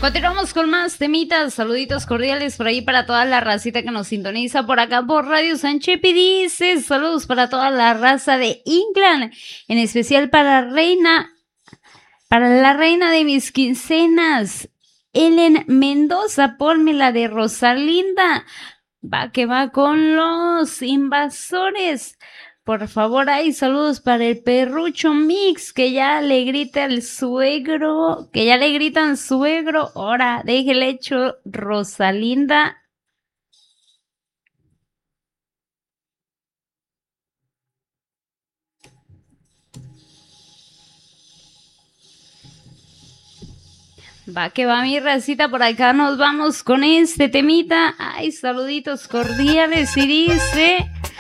Continuamos con más temitas, saluditos cordiales por ahí para toda la racita que nos sintoniza por acá por Radio Sanchepi. Dice saludos para toda la raza de England, en especial para la reina de mis quincenas, Ellen Mendoza. Ponme la de Rosalinda. Va que va con los invasores. Por favor, hay saludos para el Perrucho Mix, que ya le grita al suegro, que ya le gritan suegro. Ahora, déjele hecho Rosalinda. Va que va mi racita, por acá nos vamos con este temita. Ay, saluditos cordiales y dice...